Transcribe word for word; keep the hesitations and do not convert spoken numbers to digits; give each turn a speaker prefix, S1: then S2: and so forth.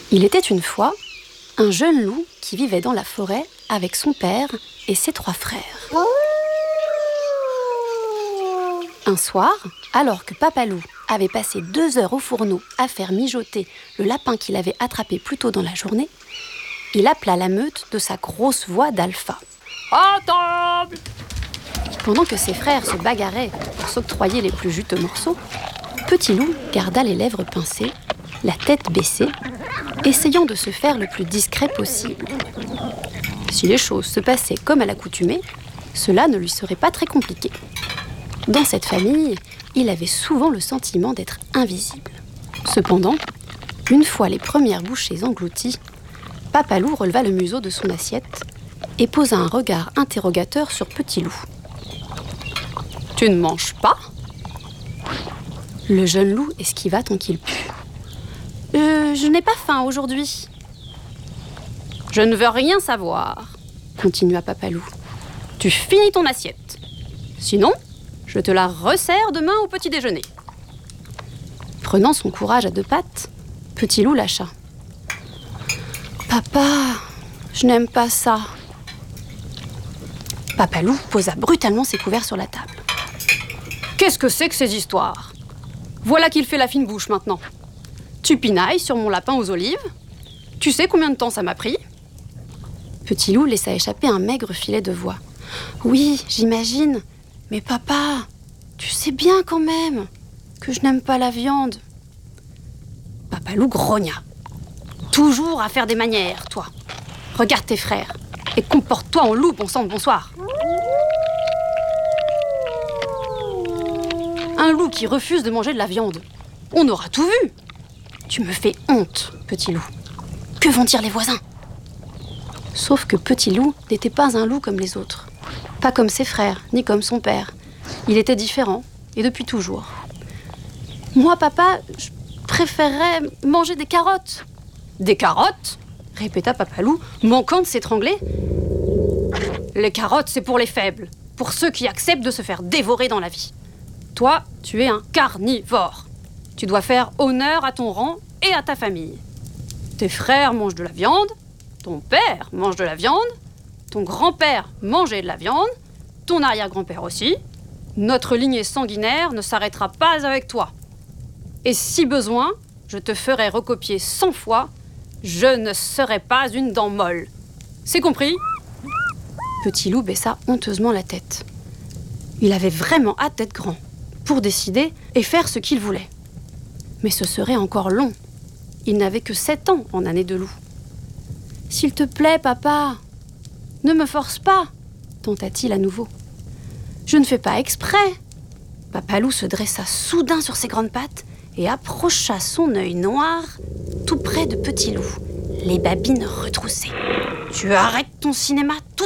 S1: Il était une fois un jeune loup qui vivait dans la forêt avec son père et ses trois frères. Un soir, alors que Papa Loup avait passé deux heures au fourneau à faire mijoter le lapin qu'il avait attrapé plus tôt dans la journée, il appela la meute de sa grosse voix d'alpha. À table ! Pendant que ses frères se bagarraient pour s'octroyer les plus juteux morceaux, Petit Loup garda les lèvres pincées, la tête baissée, essayant de se faire le plus discret possible. Si les choses se passaient comme à l'accoutumée, cela ne lui serait pas très compliqué. Dans cette famille, il avait souvent le sentiment d'être invisible. Cependant, une fois les premières bouchées englouties, Papa Loup releva le museau de son assiette et posa un regard interrogateur sur Petit Loup. « Tu ne manges pas ?» Le jeune loup esquiva tant qu'il put. Euh, « Je n'ai pas faim aujourd'hui. »« Je ne veux rien savoir, » continua Papa Loup. « Tu finis ton assiette. Sinon, je te la resserre demain au petit déjeuner. » Prenant son courage à deux pattes, Petit Loup lâcha. « Papa, je n'aime pas ça. » Papa Loup posa brutalement ses couverts sur la table. « Qu'est-ce que c'est que ces histoires ? Voilà qu'il fait la fine bouche maintenant. Tu pinailles sur mon lapin aux olives. Tu sais combien de temps ça m'a pris ?» Petit Loup laissa échapper un maigre filet de voix. « Oui, j'imagine. Mais papa, tu sais bien quand même que je n'aime pas la viande. » Papa Loup grogna. « Toujours à faire des manières, toi. Regarde tes frères et comporte-toi en loup, bon sang de bonsoir. » Un loup qui refuse de manger de la viande. On aura tout vu. Tu me fais honte, Petit Loup. Que vont dire les voisins ? Sauf que Petit Loup n'était pas un loup comme les autres. Pas comme ses frères, ni comme son père. Il était différent, et depuis toujours. Moi, papa, je préférerais manger des carottes. Des carottes ? Répéta Papa Loup, manquant de s'étrangler. Les carottes, c'est pour les faibles, pour ceux qui acceptent de se faire dévorer dans la vie. Toi, tu es un carnivore. Tu dois faire honneur à ton rang et à ta famille. Tes frères mangent de la viande, ton père mange de la viande, ton grand-père mangeait de la viande, ton arrière-grand-père aussi. Notre lignée sanguinaire ne s'arrêtera pas avec toi. Et si besoin, je te ferai recopier cent fois, je ne serai pas une dent molle. C'est compris ? Petit Loup baissa honteusement la tête. Il avait vraiment hâte d'être grand, pour décider et faire ce qu'il voulait. Mais ce serait encore long. Il n'avait que sept ans en année de loup. « S'il te plaît, papa, ne me force pas, » tenta-t-il à nouveau. « Je ne fais pas exprès. » Papa Loup se dressa soudain sur ses grandes pattes et approcha son œil noir tout près de Petit Loup, les babines retroussées. « Tu arrêtes ton cinéma tout